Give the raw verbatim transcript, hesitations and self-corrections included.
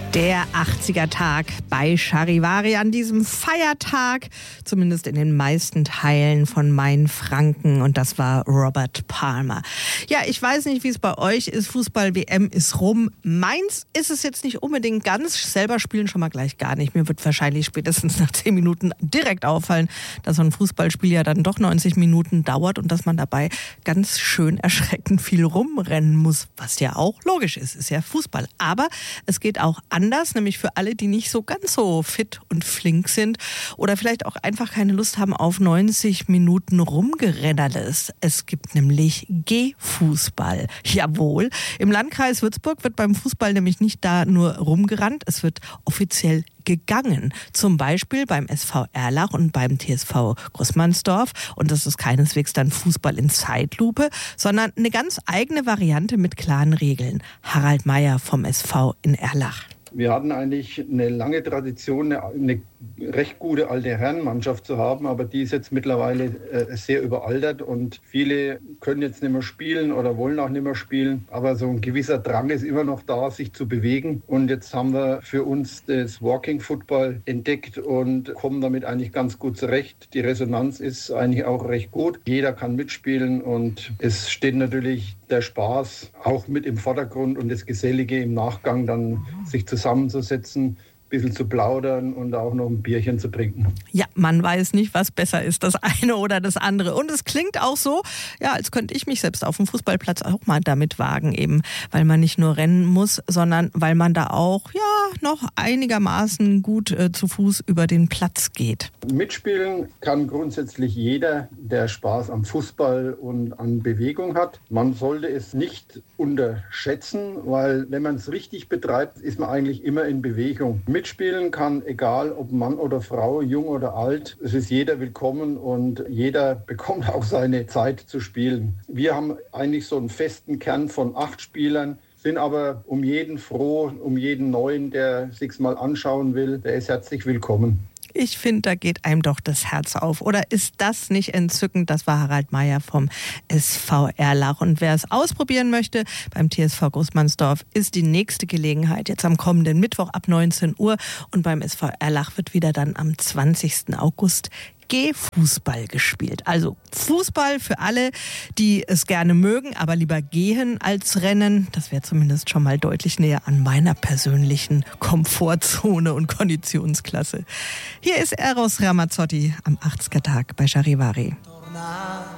Der achtziger-Tag bei Charivari an diesem Feiertag, zumindest in den meisten Teilen von Mainfranken, und das war Robert Palmer. Ja, ich weiß nicht, wie es bei euch ist, Fußball-W M ist rum. Meins ist es jetzt nicht unbedingt ganz, selber spielen schon mal gleich gar nicht. Mir wird wahrscheinlich spätestens nach zehn Minuten direkt auffallen, dass so ein Fußballspiel ja dann doch neunzig Minuten dauert und dass man dabei ganz schön erschreckend viel rumrennen muss, was ja auch logisch ist, ist ja Fußball. Aber es geht auch anders, nämlich für alle, die nicht so ganz so fit und flink sind oder vielleicht auch einfach keine Lust haben auf neunzig Minuten Rumgerennerles. Es gibt nämlich Gehfußball. Jawohl, im Landkreis Würzburg wird beim Fußball nämlich nicht da nur rumgerannt, es wird offiziell gegangen. Zum Beispiel beim S V Erlach und beim T S V Großmannsdorf. Und das ist keineswegs dann Fußball in Zeitlupe, sondern eine ganz eigene Variante mit klaren Regeln. Harald Meyer vom S V in Erlach. Wir hatten eigentlich eine lange Tradition, eine, eine recht gute alte Herrenmannschaft zu haben, aber die ist jetzt mittlerweile äh, sehr überaltert und viele können jetzt nicht mehr spielen oder wollen auch nicht mehr spielen. Aber so ein gewisser Drang ist immer noch da, sich zu bewegen. Und jetzt haben wir für uns das Walking Football entdeckt und kommen damit eigentlich ganz gut zurecht. Die Resonanz ist eigentlich auch recht gut. Jeder kann mitspielen und es steht natürlich der Spaß auch mit im Vordergrund und das Gesellige im Nachgang, dann sich zusammenzusetzen, ein bisschen zu plaudern und auch noch ein Bierchen zu trinken. Ja, man weiß nicht, was besser ist, das eine oder das andere. Und es klingt auch so, ja, als könnte ich mich selbst auf dem Fußballplatz auch mal damit wagen, eben, weil man nicht nur rennen muss, sondern weil man da auch, ja, noch einigermaßen gut äh, zu Fuß über den Platz geht. Mitspielen kann grundsätzlich jeder, der Spaß am Fußball und an Bewegung hat. Man sollte es nicht unterschätzen, weil wenn man es richtig betreibt, ist man eigentlich immer in Bewegung. Mitspielen kann, egal ob Mann oder Frau, jung oder alt, es ist jeder willkommen und jeder bekommt auch seine Zeit zu spielen. Wir haben eigentlich so einen festen Kern von acht Spielern, sind aber um jeden froh, um jeden Neuen, der sich's mal anschauen will, der ist herzlich willkommen. Ich finde, da geht einem doch das Herz auf. Oder ist das nicht entzückend? Das war Harald Meyer vom S V Erlach. Und wer es ausprobieren möchte, beim T S V Großmannsdorf ist die nächste Gelegenheit jetzt am kommenden Mittwoch ab neunzehn Uhr. Und beim S V Erlach wird wieder dann am zwanzigsten August Gehfußball gespielt. Also Fußball für alle, die es gerne mögen, aber lieber gehen als rennen. Das wäre zumindest schon mal deutlich näher an meiner persönlichen Komfortzone und Konditionsklasse. Hier ist Eros Ramazzotti am achtziger-Tag bei Charivari.